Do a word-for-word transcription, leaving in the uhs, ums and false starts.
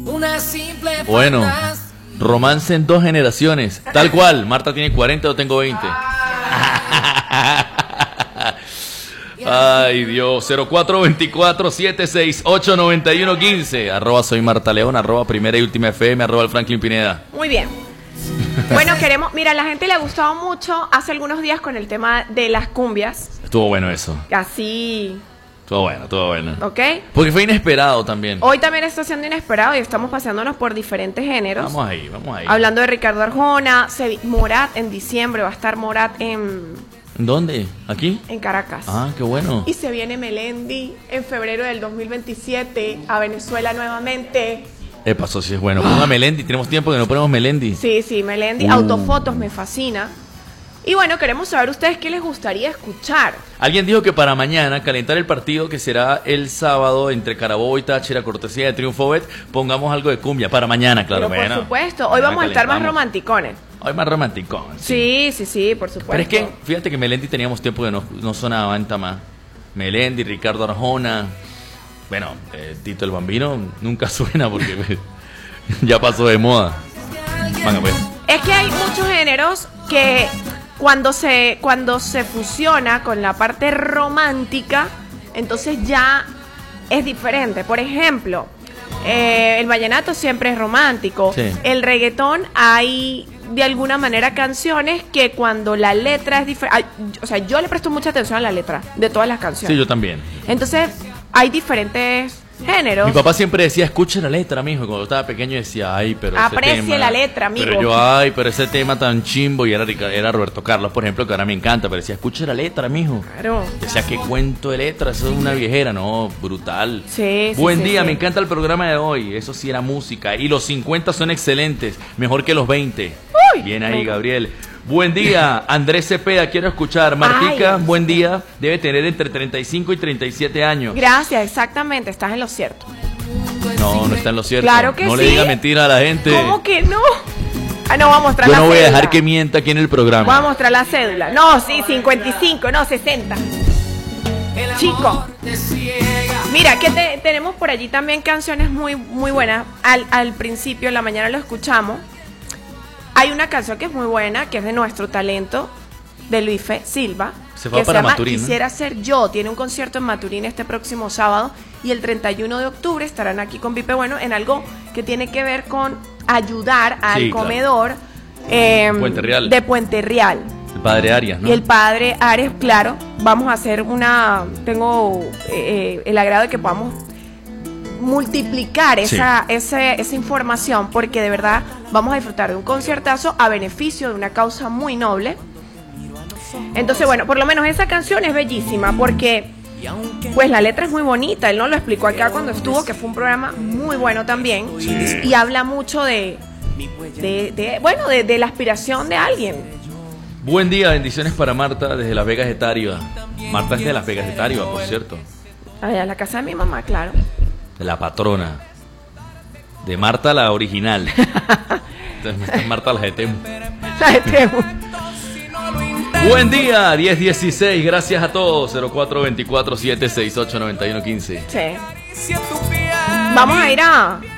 Una simple Bueno, fantasía. romance en dos generaciones. Tal cual, Marta tiene cuarenta, yo tengo veinte. Ay, Dios. cero cuatro dos cuatro, siete seis ocho, nueve uno uno cinco. Arroba soy Marta León, arroba primera y última F M, arroba el Franklin Pineda. Muy bien. Bueno, queremos, mira, a la gente le ha gustado mucho hace algunos días con el tema de las cumbias. Estuvo bueno eso. Así, Estuvo bueno, estuvo bueno. ¿ok? Porque fue inesperado también. Hoy también está siendo inesperado y estamos paseándonos por diferentes géneros. Vamos ahí, vamos ahí. Hablando de Ricardo Arjona, se vi- Morat en diciembre, va a estar Morat en, ¿Dónde? ¿Aquí? en Caracas. Ah, qué bueno. Y se viene Melendi en febrero del dos mil veintisiete a Venezuela nuevamente. Eh, pasó si es bueno. Ponga Melendi, tenemos tiempo que no ponemos Melendi. Sí, sí, Melendi. Uh. Autofotos me fascina. Y bueno, queremos saber ustedes qué les gustaría escuchar. Alguien dijo que para mañana, calentar el partido que será el sábado entre Carabobo y Táchira, cortesía de Triunfo Bet, pongamos algo de cumbia para mañana, claro. Pero por bueno. supuesto, hoy Mañana vamos a estar más calentamos. romanticones. Hoy más romántico. Sí, sí, sí, por supuesto. Pero es que, fíjate que Melendi teníamos tiempo que no, no sonaba en Tamá. Melendi, Ricardo Arjona. Bueno, eh, Tito el Bambino nunca suena porque ya pasó de moda. Venga, pues. Es que hay muchos géneros que cuando se, cuando se fusiona con la parte romántica, entonces ya es diferente. Por ejemplo, eh, el vallenato siempre es romántico. Sí. El reggaetón, hay de alguna manera canciones que cuando la letra es diferente, o sea, yo le presto mucha atención a la letra de todas las canciones. Sí, yo también. Entonces, hay diferentes géneros. Mi papá siempre decía, escuche la letra, mijo. Cuando yo estaba pequeño decía, ay, pero ese Aprecie tema- la letra, amigo. Pero yo, ay, pero ese tema tan chimbo. Y era, Rica- era Roberto Carlos, por ejemplo, que ahora me encanta. Pero decía, escuche la letra, mijo. Claro. Decía, qué cuento de letra, eso es una viejera. No, brutal. Sí, sí, Buen sí, día, sí. me encanta el programa de hoy. Eso sí era música. Y los cincuenta son excelentes, mejor que los veinte. Uy, Bien me ahí, encanta. Gabriel. Buen día, Andrés Cepeda, quiero escuchar. Martica, Ay. buen día. Debe tener entre treinta y cinco y treinta y siete años. Gracias, exactamente, estás en lo cierto. No, no está en lo cierto. Claro que no sí. le diga mentira a la gente. ¿Cómo que no? Ah, no, voy a mostrar Yo la no voy a cédula. dejar que mienta aquí en el programa. Voy a mostrar la cédula. No, sí, cincuenta y cinco, no, sesenta. Chico. Mira, que te- tenemos por allí también canciones muy, muy buenas. Al, al principio, en la mañana lo escuchamos. Hay una canción que es muy buena, que es de nuestro talento, de Luife Silva. Se fue que para se llama Maturín, ¿no? Quisiera Ser Yo. Tiene un concierto en Maturín este próximo sábado. Y el treinta y uno de octubre estarán aquí con Pipe Bueno en algo que tiene que ver con ayudar al Sí, claro. comedor eh, Puente Real. de Puente Real. El padre Arias, ¿no? Y el padre Ares, claro, vamos a hacer una, tengo eh, el agrado de que podamos multiplicar esa, ese- esa información, porque de verdad vamos a disfrutar de un conciertazo a beneficio de una causa muy noble. Entonces, bueno, por lo menos esa canción es bellísima, porque pues la letra es muy bonita, él nos lo explicó acá cuando estuvo, que fue un programa muy bueno también, y habla mucho de, de, de, bueno, de, de la aspiración de alguien. Buen día, bendiciones para Marta desde Las Vegas de Táriba. Marta es de Las Vegas de Táriba, por cierto. Allá en la casa de mi mamá, claro. De la patrona. De Marta la original. Esta es Marta la de Temu. La de Temu. Buen día, diez dieciséis. Gracias a todos. cero cuatro dos cuatro, siete seis ocho, nueve uno uno cinco. Sí. Vamos a ir a